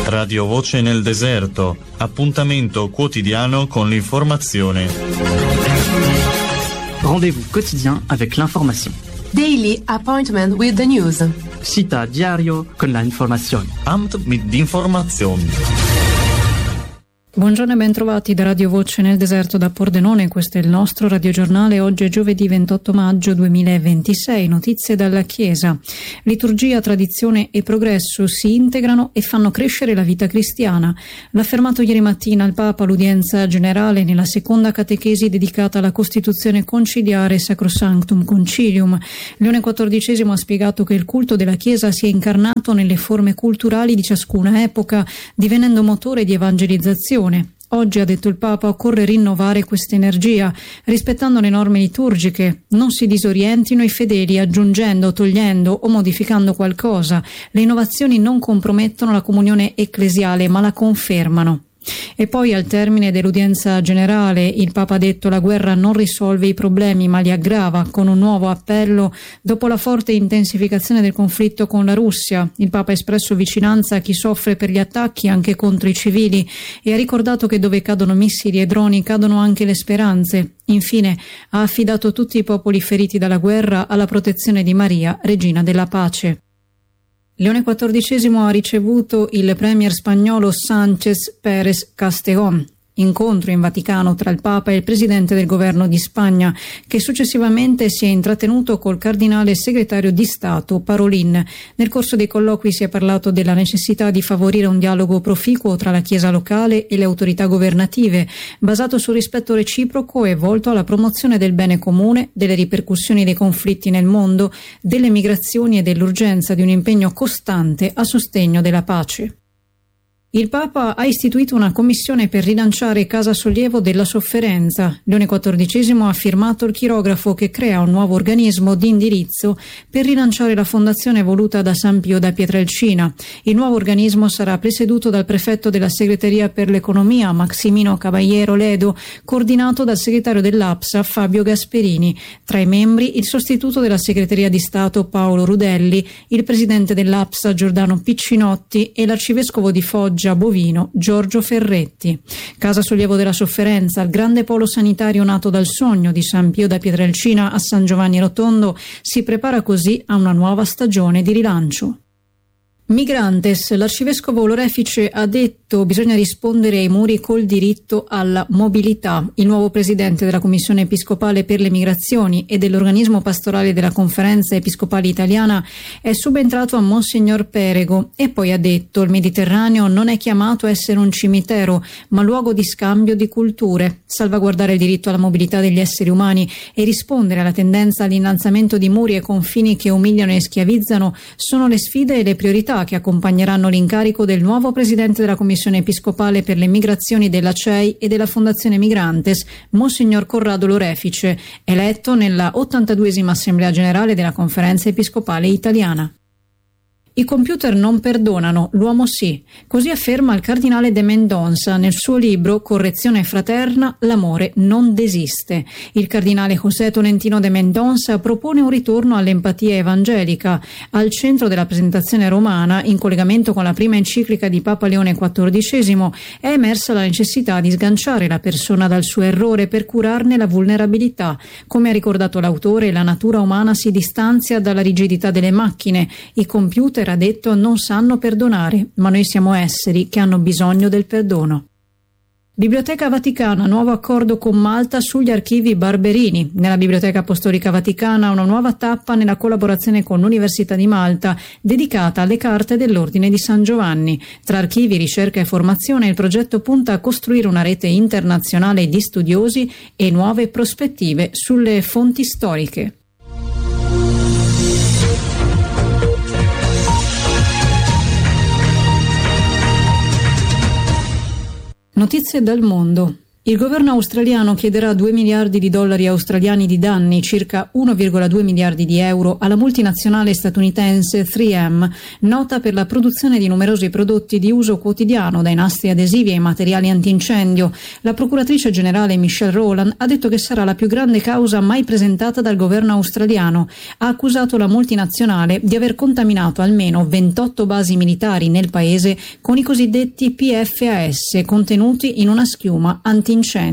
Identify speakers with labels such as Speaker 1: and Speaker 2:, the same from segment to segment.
Speaker 1: Radio Voce nel deserto, appuntamento quotidiano con l'informazione.
Speaker 2: Rendez-vous quotidien avec l'information.
Speaker 3: Daily appointment with the news.
Speaker 2: Cita diario con la informazione.
Speaker 1: Amt mit Information.
Speaker 4: Buongiorno e ben trovati da Radio Voce nel deserto da Pordenone, questo è il nostro radiogiornale. Oggi è giovedì 28 maggio 2026, notizie dalla Chiesa. Liturgia, tradizione e progresso si integrano e fanno crescere la vita cristiana. L'ha affermato ieri mattina il Papa all'udienza generale nella seconda catechesi dedicata alla Costituzione conciliare Sacrosanctum Concilium. Leone XIV ha spiegato che il culto della Chiesa si è incarnato nelle forme culturali di ciascuna epoca, divenendo motore di evangelizzazione. Oggi, ha detto il Papa, occorre rinnovare questa energia, rispettando le norme liturgiche. Non si disorientino i fedeli aggiungendo, togliendo o modificando qualcosa. Le innovazioni non compromettono la comunione ecclesiale, ma la confermano. E poi, al termine dell'udienza generale, il Papa ha detto: la guerra non risolve i problemi ma li aggrava, con un nuovo appello dopo la forte intensificazione del conflitto con la Russia. Il Papa ha espresso vicinanza a chi soffre per gli attacchi anche contro i civili e ha ricordato che dove cadono missili e droni cadono anche le speranze. Infine ha affidato tutti i popoli feriti dalla guerra alla protezione di Maria, Regina della Pace. Leone XIV ha ricevuto il premier spagnolo Sánchez Pérez Castellón. Incontro in Vaticano tra il Papa e il presidente del governo di Spagna, che successivamente si è intrattenuto col cardinale segretario di Stato Parolin. Nel corso dei colloqui si è parlato della necessità di favorire un dialogo proficuo tra la Chiesa locale e le autorità governative, basato sul rispetto reciproco e volto alla promozione del bene comune, delle ripercussioni dei conflitti nel mondo, delle migrazioni e dell'urgenza di un impegno costante a sostegno della pace. Il Papa ha istituito una commissione per rilanciare Casa Sollievo della Sofferenza. Leone XIV ha firmato il chirografo che crea un nuovo organismo di indirizzo per rilanciare la fondazione voluta da San Pio da Pietrelcina. Il nuovo organismo sarà presieduto dal prefetto della segreteria per l'economia, Maximino Caballero Ledo, coordinato dal segretario dell'APSA, Fabio Gasperini. Tra i membri il sostituto della segreteria di Stato, Paolo Rudelli, il presidente dell'APSA, Giordano Piccinotti, e l'arcivescovo di Foggia Bovino, Giorgio Ferretti. Casa Sollievo della Sofferenza, il grande polo sanitario nato dal sogno di San Pio da Pietrelcina a San Giovanni Rotondo, si prepara così a una nuova stagione di rilancio. Migrantes, l'arcivescovo Lorefice ha detto: bisogna rispondere ai muri col diritto alla mobilità. Il nuovo presidente della Commissione Episcopale per le Migrazioni e dell'organismo pastorale della Conferenza Episcopale Italiana è subentrato a Monsignor Perego e poi ha detto: il Mediterraneo non è chiamato a essere un cimitero, ma luogo di scambio di culture. Salvaguardare il diritto alla mobilità degli esseri umani e rispondere alla tendenza all'innalzamento di muri e confini che umiliano e schiavizzano sono le sfide e le priorità che accompagneranno l'incarico del nuovo presidente della Commissione Episcopale per le Migrazioni della CEI e della Fondazione Migrantes, Monsignor Corrado Lorefice, eletto nella 82esima Assemblea Generale della Conferenza Episcopale Italiana. I computer non perdonano, l'uomo sì. Così afferma il cardinale de Mendonça nel suo libro Correzione fraterna, l'amore non desiste. Il cardinale José Tolentino de Mendonça propone un ritorno all'empatia evangelica. Al centro della presentazione romana, in collegamento con la prima enciclica di Papa Leone XIV, è emersa la necessità di sganciare la persona dal suo errore per curarne la vulnerabilità. Come ha ricordato l'autore, la natura umana si distanzia dalla rigidità delle macchine. I computer, ha detto, non sanno perdonare, ma noi siamo esseri che hanno bisogno del perdono. Biblioteca Vaticana, nuovo accordo con Malta sugli archivi Barberini. Nella Biblioteca Apostolica Vaticana una nuova tappa nella collaborazione con l'Università di Malta, dedicata alle carte dell'Ordine di San Giovanni. Tra archivi, ricerca e formazione, il progetto punta a costruire una rete internazionale di studiosi e nuove prospettive sulle fonti storiche. Notizie dal mondo. Il governo australiano chiederà 2 miliardi di dollari australiani di danni, circa 1,2 miliardi di euro, alla multinazionale statunitense 3M, nota per la produzione di numerosi prodotti di uso quotidiano, dai nastri adesivi ai materiali antincendio. La procuratrice generale Michelle Rowland ha detto che sarà la più grande causa mai presentata dal governo australiano. Ha accusato la multinazionale di aver contaminato almeno 28 basi militari nel paese con i cosiddetti PFAS, contenuti in una schiuma antincendio.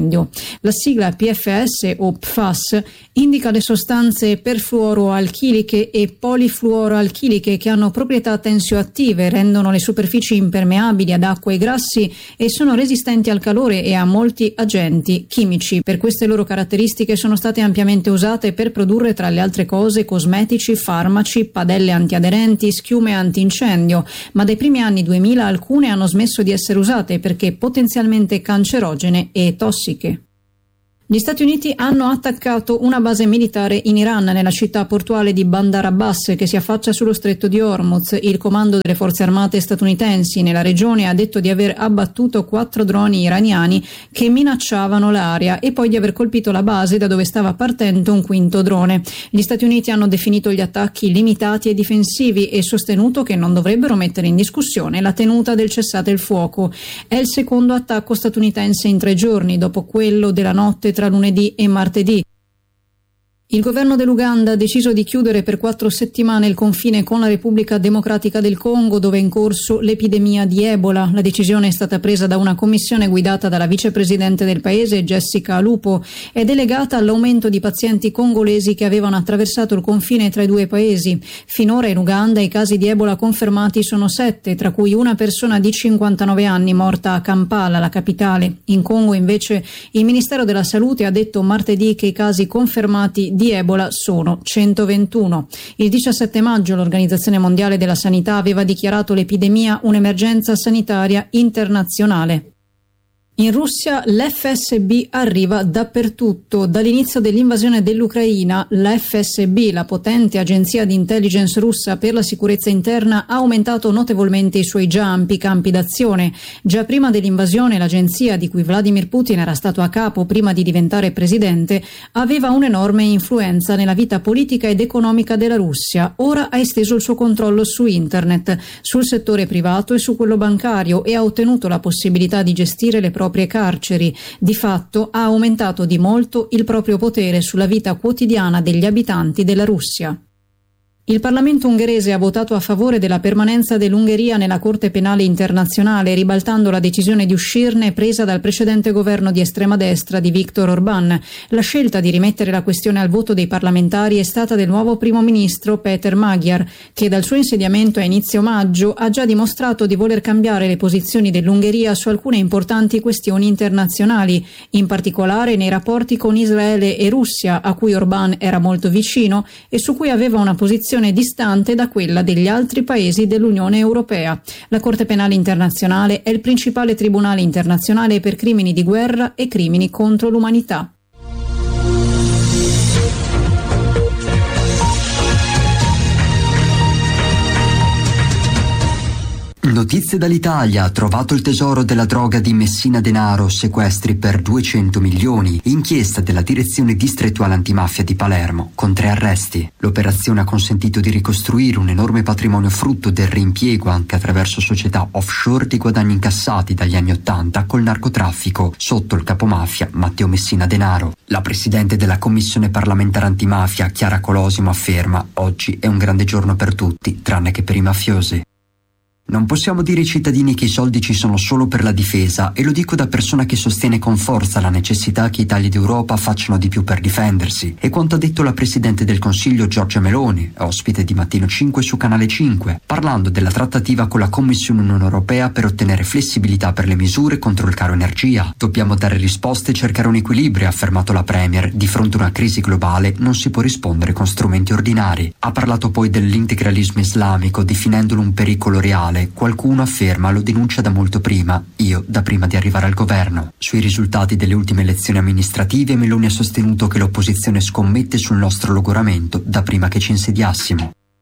Speaker 4: La sigla PFAS o PFAS indica le sostanze perfluoroalchiliche e polifluoroalchiliche che hanno proprietà tensioattive, rendono le superfici impermeabili ad acqua e grassi e sono resistenti al calore e a molti agenti chimici. Per queste loro caratteristiche sono state ampiamente usate per produrre, tra le altre cose, cosmetici, farmaci, padelle antiaderenti, schiume antincendio, ma dai primi anni 2000 alcune hanno smesso di essere usate perché potenzialmente cancerogene e tossiche. Gli Stati Uniti hanno attaccato una base militare in Iran, nella città portuale di Bandar Abbas, che si affaccia sullo stretto di Hormuz. Il comando delle forze armate statunitensi nella regione ha detto di aver abbattuto 4 droni iraniani che minacciavano l'area e poi di aver colpito la base da dove stava partendo un quinto drone. Gli Stati Uniti hanno definito gli attacchi limitati e difensivi e sostenuto che non dovrebbero mettere in discussione la tenuta del cessate il fuoco. È il secondo attacco statunitense in 3 giorni, dopo quello della notte tra lunedì e martedì. Il governo dell'Uganda ha deciso di chiudere per 4 settimane il confine con la Repubblica Democratica del Congo, dove è in corso l'epidemia di Ebola. La decisione è stata presa da una commissione guidata dalla vicepresidente del paese, Jessica Alupo, ed è legata all'aumento di pazienti congolesi che avevano attraversato il confine tra i due paesi. Finora in Uganda i casi di Ebola confermati sono 7, tra cui una persona di 59 anni morta a Kampala, la capitale. In Congo invece il Ministero della Salute ha detto martedì che i casi confermati di Ebola sono 121. Il 17 maggio l'Organizzazione Mondiale della Sanità aveva dichiarato l'epidemia un'emergenza sanitaria internazionale. In Russia l'FSB arriva dappertutto. Dall'inizio dell'invasione dell'Ucraina, la FSB, la potente agenzia di intelligence russa per la sicurezza interna, ha aumentato notevolmente i suoi già ampi campi d'azione. Già prima dell'invasione l'agenzia, di cui Vladimir Putin era stato a capo prima di diventare presidente, aveva un'enorme influenza nella vita politica ed economica della Russia. Ora ha esteso il suo controllo su internet, sul settore privato e su quello bancario e ha ottenuto la possibilità di gestire le proprie carceri. Di fatto ha aumentato di molto il proprio potere sulla vita quotidiana degli abitanti della Russia. Il Parlamento ungherese ha votato a favore della permanenza dell'Ungheria nella Corte Penale Internazionale, ribaltando la decisione di uscirne presa dal precedente governo di estrema destra di Viktor Orbán. La scelta di rimettere la questione al voto dei parlamentari è stata del nuovo primo ministro Péter Magyar, che dal suo insediamento a inizio maggio ha già dimostrato di voler cambiare le posizioni dell'Ungheria su alcune importanti questioni internazionali, in particolare nei rapporti con Israele e Russia, a cui Orbán era molto vicino e su cui aveva una posizione distante da quella degli altri paesi dell'Unione Europea. La Corte Penale Internazionale è il principale tribunale internazionale per crimini di guerra e crimini contro l'umanità.
Speaker 5: Notizie dall'Italia, trovato il tesoro della droga di Messina Denaro, sequestri per 200 milioni, inchiesta della direzione distrettuale antimafia di Palermo, con 3 arresti. L'operazione ha consentito di ricostruire un enorme patrimonio frutto del reimpiego anche attraverso società offshore di guadagni incassati dagli anni '80 col narcotraffico, sotto il capomafia Matteo Messina Denaro. La presidente della commissione parlamentare antimafia, Chiara Colosimo, afferma: oggi è un grande giorno per tutti, tranne che per i mafiosi. Non possiamo dire ai cittadini che i soldi ci sono solo per la difesa, e lo dico da persona che sostiene con forza la necessità che Italia ed Europa facciano di più per difendersi. E quanto ha detto la Presidente del Consiglio Giorgia Meloni, ospite di Mattino 5 su Canale 5, parlando della trattativa con la Commissione Unione Europea per ottenere flessibilità per le misure contro il caro energia. Dobbiamo dare risposte e cercare un equilibrio, ha affermato la Premier. Di fronte a una crisi globale non si può rispondere con strumenti ordinari. Ha parlato poi dell'integralismo islamico, definendolo un pericolo reale. Qualcuno afferma lo denuncia da molto prima, io da prima di arrivare al governo. Sui risultati delle ultime elezioni amministrative Meloni ha sostenuto che l'opposizione scommette sul nostro logoramento da prima che ci insediassimo.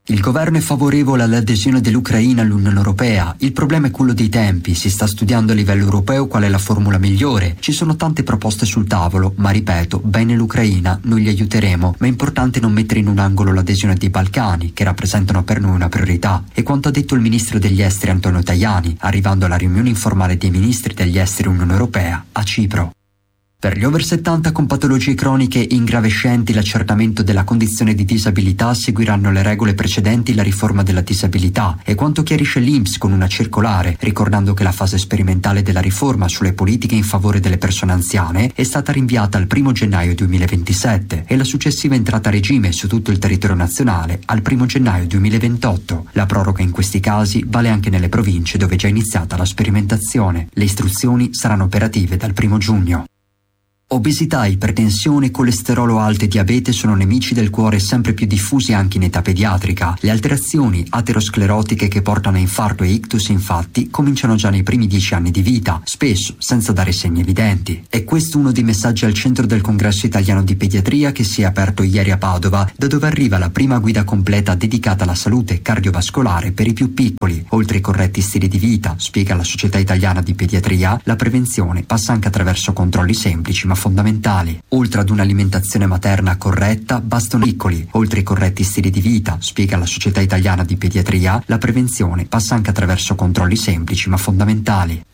Speaker 5: Il governo è favorevole all'adesione dell'Ucraina all'Unione Europea. Il problema è quello dei tempi. Si sta studiando a livello europeo qual è la formula migliore. Ci sono tante proposte sul tavolo, ma ripeto, bene l'Ucraina, noi li aiuteremo. Ma è importante non mettere in un angolo l'adesione dei Balcani, che rappresentano per noi una priorità. E quanto ha detto il ministro degli esteri Antonio Tajani, arrivando alla riunione informale dei ministri degli esteri Unione Europea a Cipro. Per gli over 70 con patologie croniche ingravescenti l'accertamento della condizione di disabilità seguiranno le regole precedenti la riforma della disabilità e quanto chiarisce l'INPS con una circolare, ricordando che la fase sperimentale della riforma sulle politiche in favore delle persone anziane è stata rinviata al 1 gennaio 2027 e la successiva entrata a regime su tutto il territorio nazionale al 1 gennaio 2028. La proroga in questi casi vale anche nelle province dove è già iniziata la sperimentazione. Le istruzioni saranno operative dal 1 giugno. Obesità, ipertensione, colesterolo alto e diabete sono nemici del cuore sempre più diffusi anche in età pediatrica. Le alterazioni aterosclerotiche che portano a infarto e ictus infatti cominciano già nei primi 10 anni di vita, spesso senza dare segni evidenti. E questo è uno dei messaggi al centro del Congresso Italiano di Pediatria che si è aperto ieri a Padova, da dove arriva la prima guida completa dedicata alla salute cardiovascolare per i più piccoli. Oltre ai corretti stili di vita, spiega la Società Italiana di Pediatria, la prevenzione passa anche attraverso controlli semplici ma fondamentali. Oltre ad un'alimentazione materna corretta, bastano piccoli. Oltre ai corretti stili di vita, spiega la Società Italiana di Pediatria, la prevenzione passa anche attraverso controlli semplici ma fondamentali.